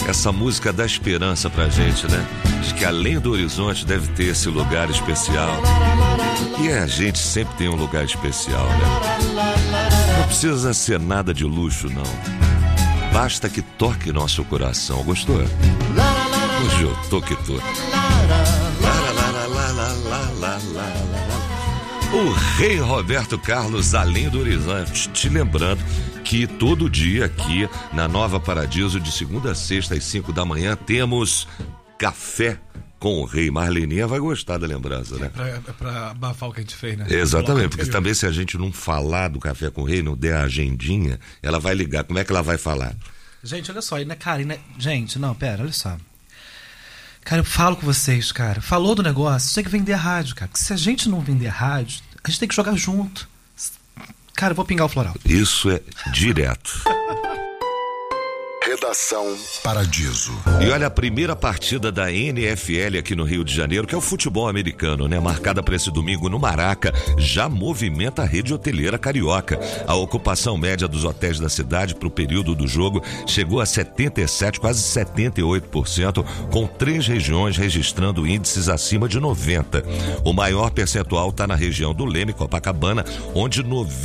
Essa música dá esperança pra gente, né? De que além do horizonte deve ter esse lugar especial. E a gente sempre tem um lugar especial, né? Não precisa ser nada de luxo, não. Basta que toque nosso coração. Gostou? Hoje eu tô que tô. O rei Roberto Carlos, além do horizonte. Te lembrando que todo dia aqui na Nova Paradiso, de segunda a sexta às 5 da manhã, temos café com o rei. Marleninha vai gostar da lembrança, né? É pra abafar o que a gente fez, né? Exatamente, porque também se a gente não falar do café com o rei, não der a agendinha, ela vai ligar. Como é que ela vai falar? Gente, olha só, gente, não, pera, olha só. Cara, eu falo com vocês, cara. Falou do negócio, tem que vender a rádio, cara. Porque se a gente não vender a rádio, a gente tem que jogar junto. Cara, eu vou pingar o floral. Isso é direto. Redação Paradiso. E olha, a primeira partida da NFL aqui no Rio de Janeiro, que é o futebol americano, né? Marcada para esse domingo no Maraca, já movimenta a rede hoteleira carioca. A ocupação média dos hotéis da cidade para o período do jogo chegou a 77%, quase 78%, com 3 regiões registrando índices acima de 90%. O maior percentual está na região do Leme, Copacabana, onde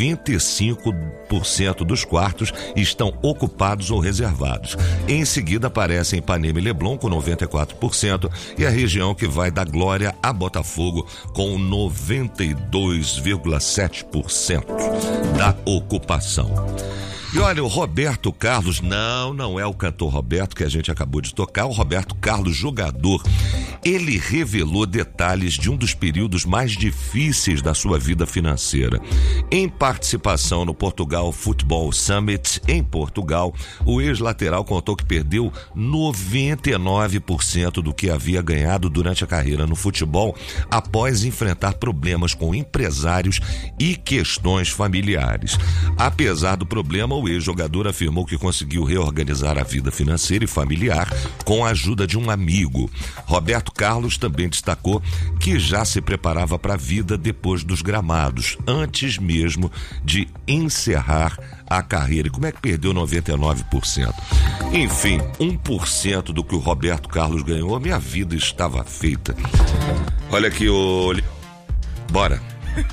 95% dos quartos estão ocupados ou reservados. Em seguida aparecem Ipanema e Leblon com 94% e a região que vai da Glória a Botafogo com 92,7% da ocupação. E olha, o Roberto Carlos, não é o cantor Roberto que a gente acabou de tocar, o Roberto Carlos, jogador. Ele revelou detalhes de um dos períodos mais difíceis da sua vida financeira. Em participação no Portugal Football Summit, em Portugal, o ex-lateral contou que perdeu 99% do que havia ganhado durante a carreira no futebol, após enfrentar problemas com empresários e questões familiares. Apesar do problema, o ex-jogador afirmou que conseguiu reorganizar a vida financeira e familiar com a ajuda de um amigo. Roberto Carlos também destacou que já se preparava para a vida depois dos gramados, antes mesmo de encerrar a carreira. E como é que perdeu 99%? Enfim, 1% do que o Roberto Carlos ganhou, minha vida estava feita. Olha aqui, bora.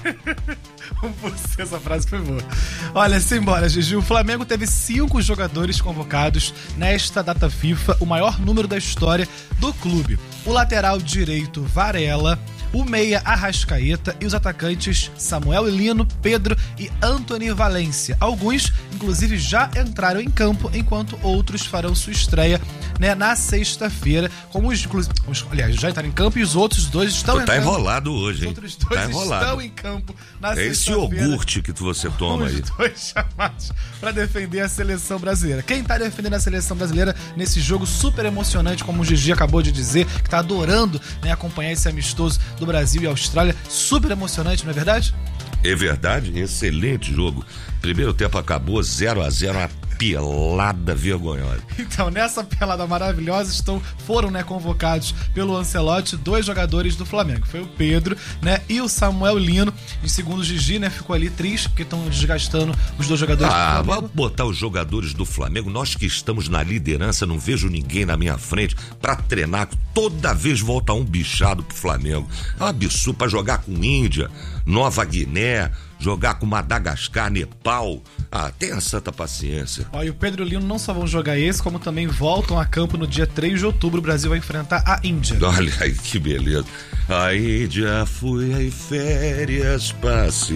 Essa frase foi boa. Olha, simbora, Gigi. O Flamengo teve 5 jogadores convocados nesta data FIFA, o maior número da história do clube. O lateral direito, Varela, o meia, Arrascaeta, e os atacantes Samuel Lino, Pedro e Antony Valência. Alguns, inclusive, já entraram em campo, enquanto outros farão sua estreia, né, na sexta-feira. Como aliás, já entraram em campo e os outros 2 estão entrando. Tá enrolado hoje, hein? Os outros 2 estão em campo na sexta-feira. Esse iogurte que você toma aí. Os 2 chamados para defender a seleção brasileira. Quem tá defendendo a seleção brasileira nesse jogo super emocionante, como o Gigi acabou de dizer, que tá adorando, né, acompanhar esse amistoso do Brasil e Austrália, super emocionante, não é verdade? É verdade, excelente jogo. Primeiro tempo acabou 0-0, uma pelada vergonhosa. Então, nessa pelada maravilhosa foram, né, convocados pelo Ancelotti 2 jogadores do Flamengo. Foi o Pedro, né, e o Samuel Lino. Em segundo o Gigi, né, ficou ali triste porque estão desgastando os 2 jogadores do Flamengo. Vamos botar os jogadores do Flamengo. Nós que estamos na liderança, não vejo ninguém na minha frente pra treinar. Toda vez volta um bichado pro Flamengo. É um absurdo pra jogar com Índia, Nova Guiné, jogar com Madagascar, Nepal. Tenha santa paciência. E o Pedro e o Lino não só vão jogar esse, como também voltam a campo no dia 3 de outubro. O Brasil vai enfrentar a Índia. Olha aí que beleza. A Índia fui em férias passear.